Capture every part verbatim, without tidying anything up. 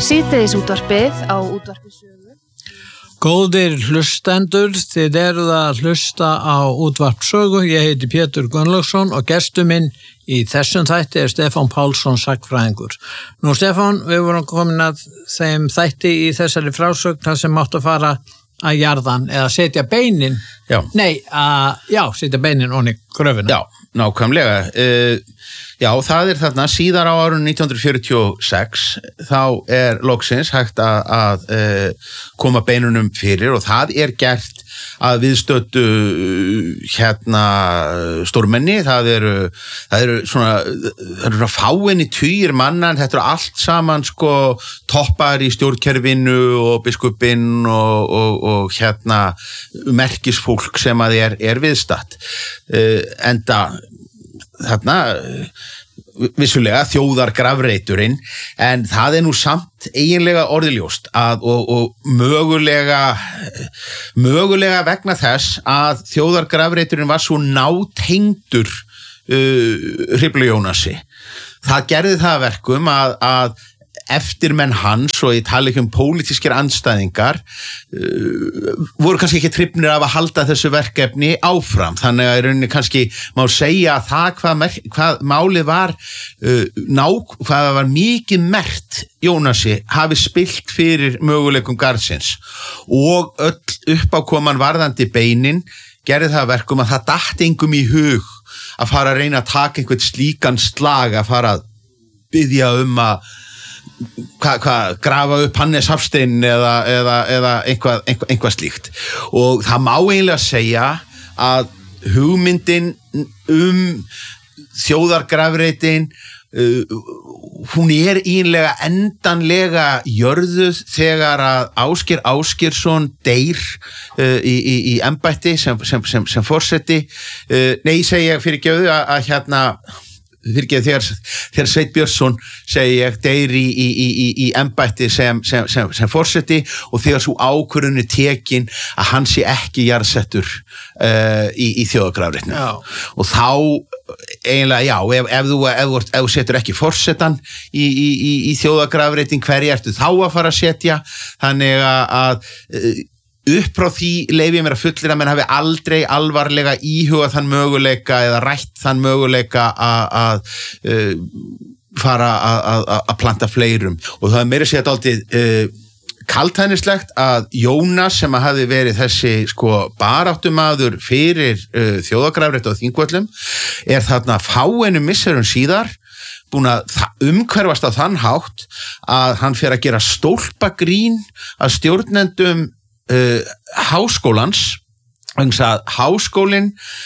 Síðdegisútvarpið á útvarpi Sögu. Góðir hlustendur, þið eruð að hlusta á útvarp Sögu. Ég heiti Pétur Gunnlaugsson og gestur minn í þessum þætti er Stefán Pálsson, sagnfræðingur. Nú Stefán, við vorum komin að þeim þætti í þessari frásögn þar sem máttu fara að jarðan eða setja beinin. Já. Nei, að, já, setja beinin onni gröfina. Já, nákvæmlega. Uh, já, það er þarna síðar á árunum nítján hundruð fjörutíu og sex, þá er loksins hægt að, að uh, koma beinunum fyrir og það er gert að viðstöddu hérna stórmenni, það eru, það eru svona, það eru svona fáinni tugir manna, en þetta eru allt saman sko toppar í stjórnkerfinu og biskupinn og, og, og hérna merkisfólk sem að er, er viðstatt. Uh, enda þarna vissulega þjóðargrafreiturinn, en það er nú samt eiginlega orðiljóst að, og, og mögulega mögulega vegna þess að þjóðargrafreiturinn var svo nátengdur uh, Hriflu Jónasi. Það gerði það að verkum að, að eftirmenn hans og ég tala ekki um pólitískir andstæðingar uh, voru kannski ekki hrifnir af að halda þessu verkefni áfram, þannig að í rauninni kannski má segja að það hvað, hvað málið var uh, ná, hvað var mikið merkt Jónasi hafi spilt fyrir möguleikum garðsins og öll uppákoman varðandi beinin gerði það að verkum að það datt engum í hug að fara að reyna að taka einhvern slíkan slag, að fara að biðja um að Hva, hva, grafa upp Hannes Hafstein eða, eða, eða einhvað, einhvað, einhvað slíkt og það má eiginlega segja að hugmyndin um þjóðargrafreitin uh, hún er eiginlega endanlega jörðuð þegar að Ásgeir Ásgeirsson deyr uh, í, í, í embætti sem, sem, sem, sem forseti uh, nei, segi ég fyrir gjöðu að, að hérna Þegar, þegar Sveit Björnsson segi ég deyr í, í, í, í embætti sem, sem, sem, sem forseti og þegar svo ákvörðun er tekin að hann sé ekki jarðsettur uh, í, í þjóðargrafreitnum og þá eiginlega já, ef, ef, þú, ef, ef þú setur ekki forsetan í, í, í, í þjóðargrafreitin, hverju ertu þá að fara að setja, þannig að, að upp frá því leyfi ég mér að fullyrða að menn hafi aldrei alvarlega íhugað þann möguleika eða rætt þann möguleika að uh, fara að planta fleirum og það er meira sér dálítið uh, kaldhæðnislegt að Jónas sem að hafi verið þessi sko baráttumaður fyrir uh, þjóðargrafreit á Þingvöllum er þarna fáeinum misserum síðar búin að umhverfast á þann hátt að hann fer að gera stólpagrín að stjórnendum Uh, háskólans þannig að háskólinn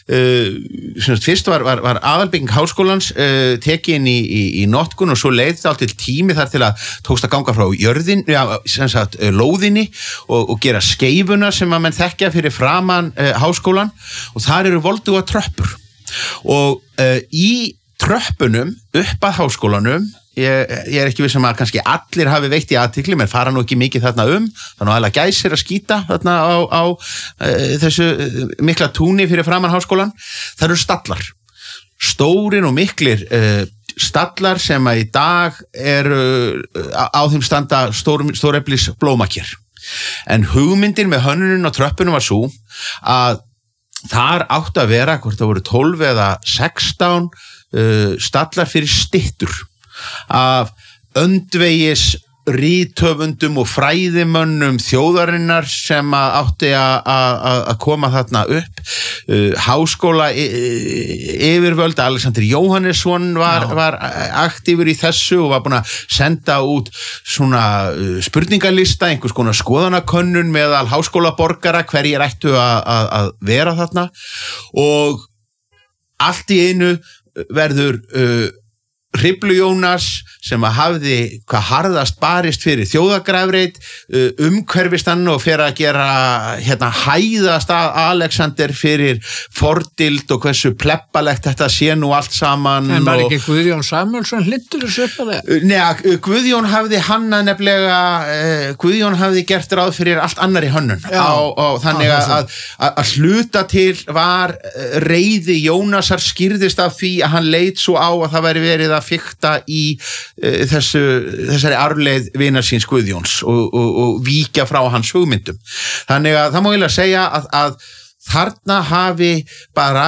uh, fyrst var, var, var aðalbygging háskólans uh, tekin í, í, í notkun og svo leið það til tími þar til að tókst að ganga frá jörðin, já, sem sagt uh, lóðinni og, og gera skeifuna sem að menn þekkja fyrir framan uh, háskólan og þar eru volduga tröppur og uh, í tröppunum upp að háskólanum Ég, ég er ekki viss um að kannski allir hafi veitt í athygli, menn fara nú ekki mikið þarna um, þannig að alveg gæsir að skýta þarna á, á uh, þessu mikla túni fyrir framan háskólan. Það eru stallar, stórin og miklir uh, stallar sem að í dag eru uh, á þeim standa stór, stóreflis blómakjör. En hugmyndin með hönnunin og tröppunum var svo að þar átt að vera, hvort það voru tólf eða sextán uh, stallar fyrir styttur af öndvegis rithöfundum og fræðimönnum þjóðarinnar sem að átti að koma þarna upp uh, háskóla yfirvöld Alexander Jóhannesson var, var aktífur í þessu og var búin að senda út svona uh, spurningalista, einhvers konar skoðanakönnun meðal háskólaborgara hverjir ættu að vera þarna og allt í einu verður uh, Hriflu Jónas sem að hafði hvað harðast barist fyrir þjóðargrafreit umhverfist hann og fer að gera hérna hæðast að Alexander fyrir fordild og hversu pleppalegt þetta sé nú allt saman. En var og, ekki Guðjón Samúelsson hlindur þessu upp að það? Nei, Guðjón hafði hanna nefnilega Guðjón hafði gert ráð fyrir allt annar í hönnun á, á, þannig að, að, að hluta til var reiði Jónasar skýrðist af því að hann leit svo á að það væri verið að fikta í uh, þessu, þessari arfleið vinar síns Guðjóns og, og, og víkja frá hans hugmyndum. Þannig að það má eiginlega segja að, að þarna hafi bara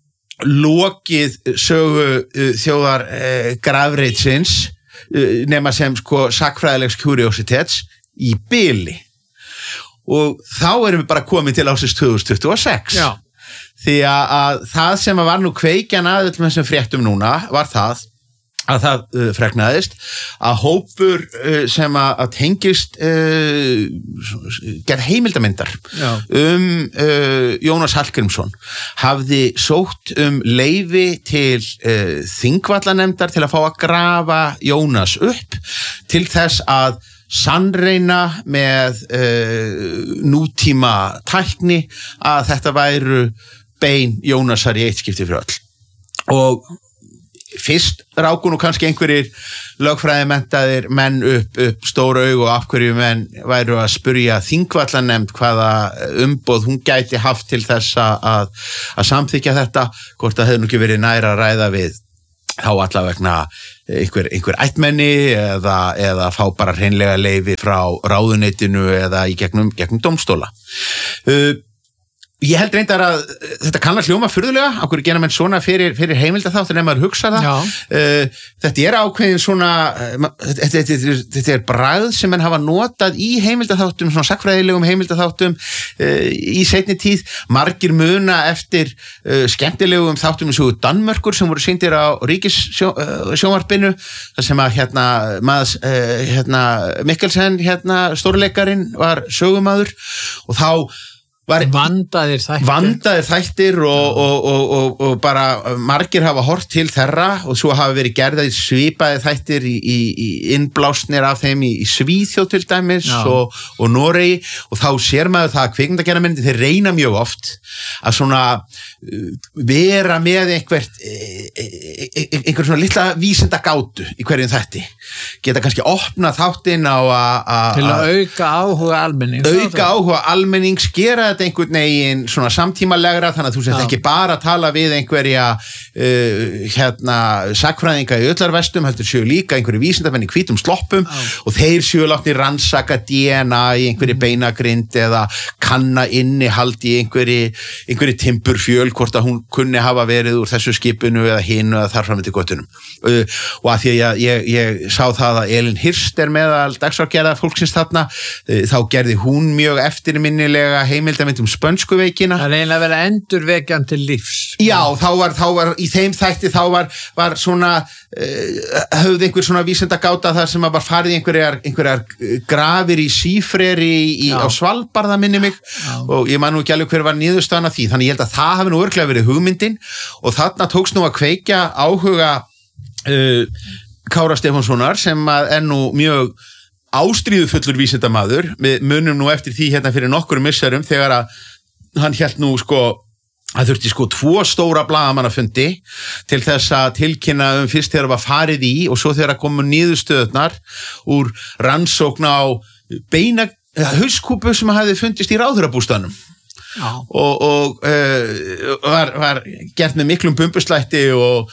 lokið sögu uh, þjóðar uh, grafreitsins uh, nema sem sko sakfræðilegs curiositets í bili. Og þá erum við bara komið til ásins tvö þúsund tuttugu og sex. Já. Því að, að það sem var nú kveikjan að öllum þessum fréttum núna var það að það uh, fregnaðist að hópur uh, sem að, að tengist uh, gerð heimildamyndar Já. um uh, Jónas Hallgrímsson hafði sótt um leyfi til uh, Þingvallanemndar til að fá að grafa Jónas upp til þess að sannreina með uh, nútíma tækni að þetta væru bein Jónasar í eitt skipti fyrir öll. Og fyrst ráku nú kannski einhverjir lögfræðimenntaðir menn upp, upp stóra augu og af hverju menn væru að spurja Þingvallanemnd hvaða umboð hún gæti haft til þess að, að samþykja þetta, hvort það hefði nú ekki verið næra að ræða við þá allavegna einhver, einhver ættmenni eða, eða fá bara hreinlega leyfi frá ráðuneytinu eða í gegnum, gegnum dómstóla. Uh, ég held reyndar að þetta kann að hljóma furðulega, okkur gera menn svona fyrir, fyrir heimildaþáttur en maður hugsa það. Uh, þetta er ákveðin svona, uh, þetta, þetta, þetta er bragð sem menn hafa notað í heimildaþáttum, svona sakfræðilegum heimildaþáttum uh, í seinni tíð. Margir muna eftir uh, skemmtilegum þáttum eins og Danmörkur sem voru sýndir á ríkissjónvarpinu, þar sem að hérna, maður, uh, hérna Mikkelsen, hérna stórleikarinn var sögumaður og þá var vandaðir þættir, vandaðir þættir og, og, og, og, og bara margir hafa hort til þeirra og svo hafa verið gerðið svipaði þættir í, í, í innblásnir af þeim í, í Svíþjóð til dæmis og, og Noregi og þá sér maður það að kvikmyndagerðarmyndir þeir reyna mjög oft að svona vera með einhvert einhver svona litla vísinda gátu í hverjum þætti, geta kannski opna þáttinn á að til að auka áhuga almennings auka áhuga almennings, gera þetta einhvern veginn svona samtímalegra þannig að þú sett ekki bara að tala við einhverja uh, hérna sakfræðinga í öllarvestum, heldur séu líka einhverju vísindamenn í hvítum sloppum Já. Og þeir séu látni rannsaka D N A í einhverju beinagrind eða kanna innihald í einhverju einhverju timburfjöl hvort að hún kunni hafa verið úr þessu skipinu eða hinu eða þar fram til göttunum uh, og að því að ég, ég sá það að Elín Hirst er meðal dagskrárgerða fólksins þarna, uh, þá gerði hún mjög eftirminnilega heimildamynd um spönsku veikina. Það er eiginlega verið að endurvekja hann til lífs. Já, þá var, þá var í þeim þætti þá var, var svona uh, höfði einhver svona vísindagáta þar sem var farið einhverjar, einhverjar grafir í sífreri í, á Svalbarða minni mig Já. Og ég man nú ekki alveg hver var niðurstaðan af því, þannig ég held að það hafi nú örglega verið hugmyndin og þarna tókst nú að kveikja áhuga uh, Kára Stefánssonar sem er nú mjög ástríðufullur vísindamaður. Við munum nú eftir því hérna fyrir nokkur misserum þegar að hann hélt nú sko það þurfti sko tvo stóra blaðamannafundi til þess að tilkynna um fyrst þegar það var farið í og svo þegar að komu niðurstöðurnar úr rannsókn á beina hauskúpu sem hafði fundist í ráðherrabústaðnum og, og uh, var, var gert með miklum bumbuslætti og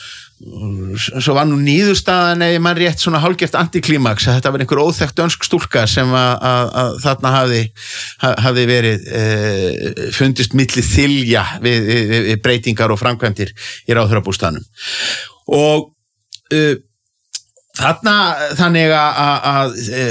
svo var nú niðurstaðan ef mann rétt svona hálfgert antiklímaks að þetta var einhver óþekkt dönsk stúlka sem að, að, að þarna hafi, hafi verið e, fundist milli þilja við, við, við breytingar og framkvæmdir í ráðherrabústaðnum og e, þarna þannig að, að e,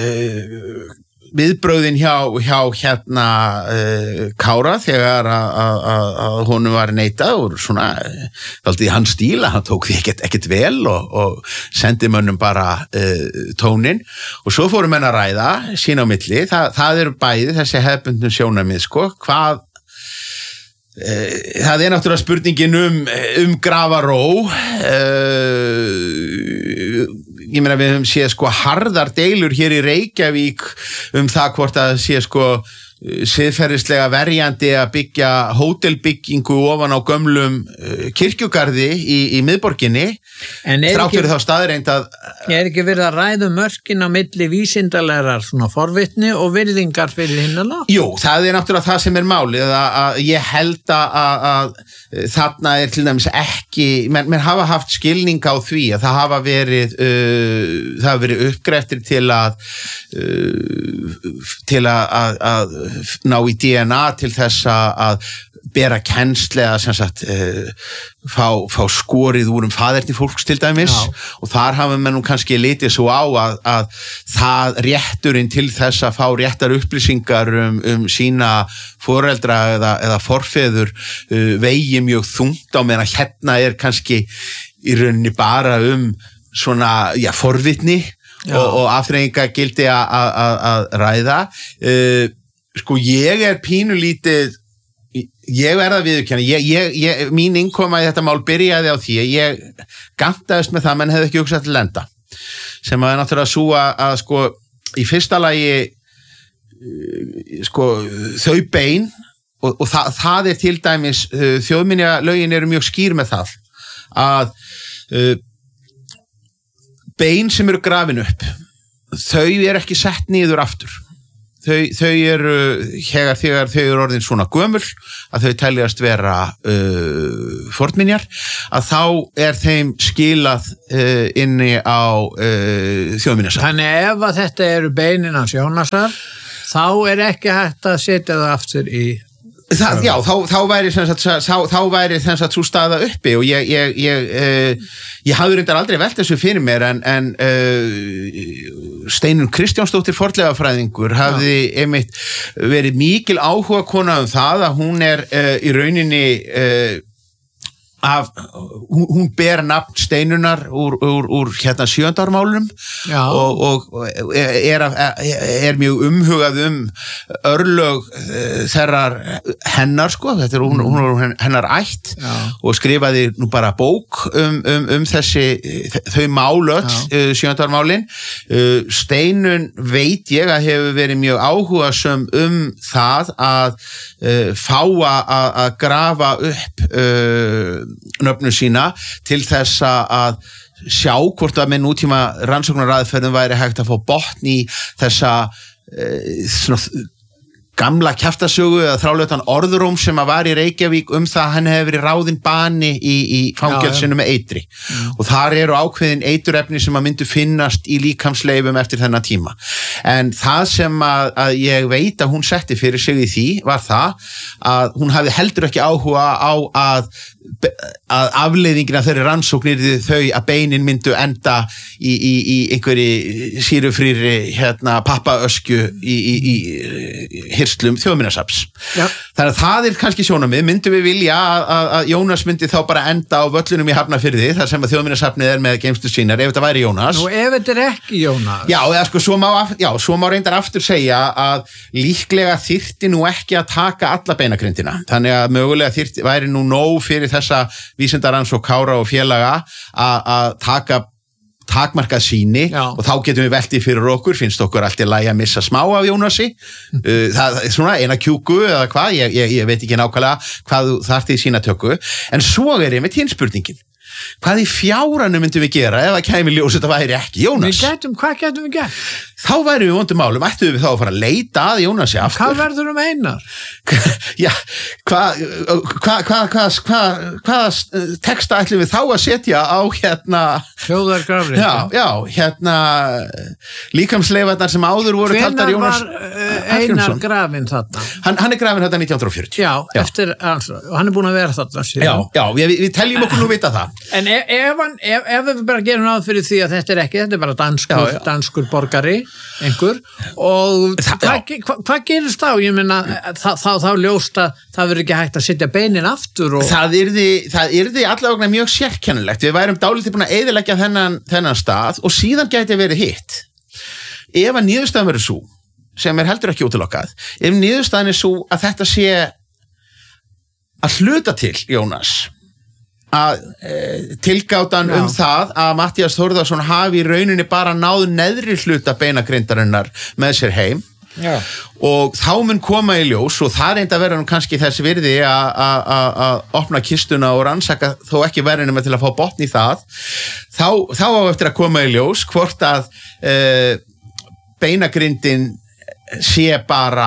viðbröðin hjá, hjá hérna uh, Kára þegar að honum var neitað og svona þáttið í hans stíl að hann tók því ekkert, ekkert vel og, og sendi mönnum bara uh, tónin og svo fórum menn að ræða sín á milli, Þa, það eru bæði þessi hefbundnum sjónarmið sko, hvað uh, það er náttúrulega spurningin um, um grafaró uh, ég meina við höfum séð sko harðar deilur hér í Reykjavík um það hvort að sé sko siðferðislega verjandi að byggja hótelbyggingu ofan á gömlum uh, kirkjugarði í, í miðborginni þrátt fyrir þá staðreind að er ekki verið að ræða mörkin á milli vísindalegar svona forvitni og virðingar fyrir hinnala? Jú, það er náttúrulega það sem er málið að, að ég held að, að, að þarna er til dæmis ekki menn, menn hafa haft skilning á því að það hafa verið uh, það hafa verið uppgreftir til að uh, til að, að, að ná í D N A til þess að bera kennslega sem sagt uh, fá, fá skorið úr um faðerni fólks til dæmis Já. Og þar hafa menn nú kannski litið svo á að, að það rétturinn til þess að fá réttar upplýsingar um, um sína foreldra eða, eða forfeður uh, vegi mjög þungt á meðan hérna er kannski í rauninni bara um svona, já, forvitni Já. og, og afþreyingagildi að ræða uh, sko ég er pínulítið ég verða að viðurkenna ég, ég, ég, mín innkoma í þetta mál byrjaði á því að ég gantaðist með það menn hefði ekki hugsað til lenda sem að er náttúrulega svo að, að sko í fyrsta lagi sko þau bein og, og það, það er til dæmis uh, þjóðminjalögin eru mjög skýr með það að uh, bein sem eru grafin upp þau eru ekki sett niður aftur Þau, þau eru, þegar, þegar þau eru orðin svona gömul, að þau teljast vera uh, fornminjar, að þá er þeim skilað uh, inni á uh, þjóðminjasafn. Þannig ef að þetta eru beinin hans Jónasar, þá er ekki hægt að setja það aftur í... Það, já, þá, þá væri sagt, þá, þá væri þess að svo staða uppi og ég, ég, ég, uh, ég hafði reyndar aldrei velt þessu fyrir mér en, en uh, Steinunn Kristjánsdóttir fornleifafræðingur hafði einmitt verið mikil áhuga kona um það að hún er uh, í rauninni uh, af, hún, hún ber nafn Steinunnar úr, úr, úr hérna sjöndarmálum og, og er, er mjög umhugað um örlög þerrar hennar sko, þetta er hún, hún er hennar ætt Já. Og skrifaði nú bara bók um, um, um þessi þau málöll sjöndarmálin Steinunn veit ég að hefur verið mjög áhugasöm um það að uh, fá að grafa upp uh, nöfnum sína til þess að sjá hvort að með nútíma rannsóknaraðferðum væri hægt að fá botn í þessa e, svona gamla kjaftasögu eða þrálautan orðróm sem að var í Reykjavík um það að hann hefði verið ráðinn bani í, í fangelsinu með eitri mm. og þar eru ákveðin eiturefni sem að myndu finnast í líkamsleifum eftir þennan tíma en það sem að, að ég veit að hún setti fyrir sig í því var það að hún hafði heldur ekki áhuga á að að afleiðingina þeirri rannsóknir þau að beinin myndu enda í, í, í einhverji sírufrýri hérna pappaöskju í, í, í hirslum þjóðminjasafns. Þannig að það er kannski sjónarmið, myndum við vilja að, að, að Jónas myndi þá bara enda á völlunum í Hafnarfirði þar sem að þjóðminjasafnið er með geymslu sínar ef þetta væri Jónas. Nú ef þetta er ekki Jónas. Já, eða sko svo má, já, svo má reyndar aftur segja að líklega þyrfti nú ekki að taka alla beinagrindina. Þannig að mögulega þyrfti væri nú nóg fyrir þessa vísindarans og Kára og félaga að taka takmarkað síni Já. Og þá getum við veltið fyrir okkur, finnst okkur allt í lagi að missa smá af Jónasi uh, það er svona eina kjúku eða hvað, ég, ég, ég veit ekki nákvæmlega hvað þú þarft í sína tökku en svo er ég með tín spurningin hvað í fjáranum myndum við gera ef það kæmi ljós þetta væri ekki Jónas getum, hvað getum við gert? Þá væri við vondum málum, ættum við þá að fara að leita að Jónasi aftur hvað verður um einar? Já, hvað hva, hva, hva, hva, hvaða texta ætlum við þá að setja á hérna Þjóðargrafrið já, já, hérna líkamsleifarnar sem áður voru taldar Jónas hvenær var uh, Einar grafinn þarna? Hann, hann er grafinn þarna nítján hundruð og fjörutíu Já, já. eftir, og hann er búin að vera þarna síðan. Já, já, við, við teljum okkur nú vita það En ef, ef, hann, ef, ef við bara gerum náð fyrir því að þetta er ekki, þetta er bara danskur, já, já. danskur borgari, einhver, og hvað hva, hva gerist þá? Ég meina, þá, þá, þá ljóst að það verður ekki hægt að setja beinin aftur. Og... Það yrði, það yrði allavega mjög sérkennilegt. Við værum dálítið búin að eyðileggja þennan, þennan stað og síðan gæti verið hitt. Ef að niðurstaðan verður sú, sem er heldur ekki útilokkað, ef niðurstaðan er sú að þetta sé að hluta til, Jónas, að e, tilgátan Já. um það að Matthías Þórðarson hafi í rauninni bara náð neðri hluta beinagrindarinnar með sér heim Já. Og þá mun koma í ljós og það reynda að vera nú kannski þess virði að opna kistuna og rannsaka þó ekki verið nema til að fá botn í það þá, þá á eftir að koma í ljós hvort að uh, beinagrindin sé bara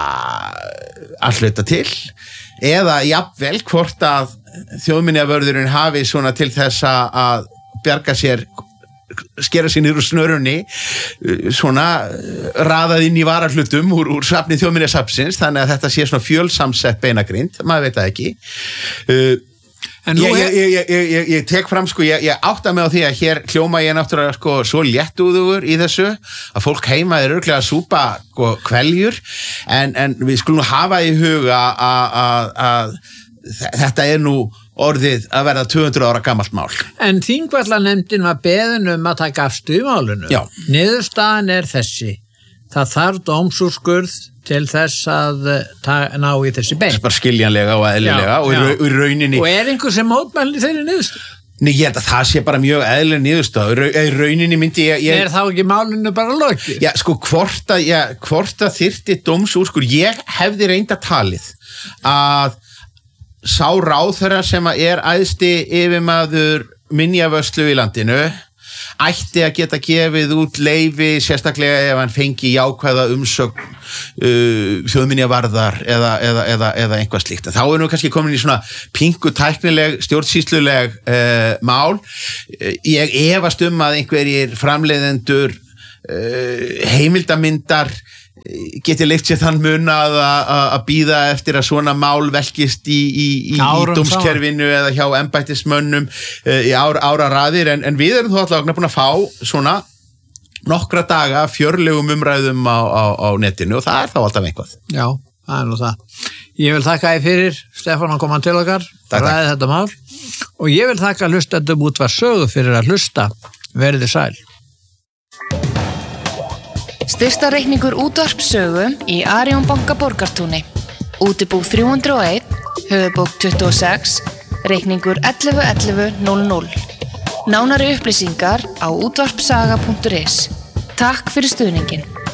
að hluta til eða jafnvel hvort að þjóðminjavörðurinn hafi svona til þess að bjarga sér skera sér niður úr snörunni svona raðað inn í varahlutum úr, úr safni þjóðminjasafnsins þannig að þetta sé svona fjölsamsett beinagrind maður veit það ekki uh, Ég, ég, ég, ég, ég tek fram sko, ég, ég átta mig á því að hér hljóma ég náttúrulega sko svo léttúðugur í þessu að fólk heima er örugglega að súpa sko, kveljur en, en við skulum hafa í huga að þetta er nú orðið að verða tvö hundruð ára gamalt mál. En Þingvallanemndin var beðin um að taka afstöðu í málinu. Já. Niðurstaðan er þessi. Það þarf dómsúrskurð til þess að ná í þessi bein. Bara skiljanlega og eðlilega já, og í, í rauninni. Og er einhver sem mótmæli þeirri niðurstöðu? Nei, ég held að það sé bara mjög eðlilega niðurstöðu. Í rauninni myndi ég... ég... Er þá ekki málinu bara lokið? Já, sko, hvort að, já, hvort að þyrfti dómsúrskurð, ég hefði reynda talið að sá ráðherra sem er æðsti yfirmaður minjavörslu í landinu ætti að geta gefið út leyfi sérstaklega ef hann fengi jákvæða umsögn uh, þjóðminjavarðar eða, eða, eða, eða einhvað slíkt. Þá er nú kannski komin í svona pingu tæknileg, stjórnsýsluleg uh, mál. Ég efast um að einhverjir framleiðendur uh, heimildamyndar geti leikt sér þann mun að að bíða eftir að svona mál velkist í, í, í, í dómskerfinu eða hjá embættismönnum í ára, ára raðir en, en við erum þó allavega búin að fá svona nokkra daga fjörlegum umræðum á, á, á netinu og það er þá alltaf einhvað. Já, það er nú það. Ég vil þakka þér fyrir Stefán að koma til okkar, ræði þetta mál og ég vil þakka hlustendum Útvarp Sögu fyrir að hlusta. Verið sæl. Styrktarreikningur Útvarp Sögu í Arion banka Borgartúni. Útibú þrjú hundruð og einn, höfubók tuttugu og sex, reikningur ellefu ellefu núll núll. Nánari upplýsingar á útvarpsaga punktur is. Takk fyrir stuðningin.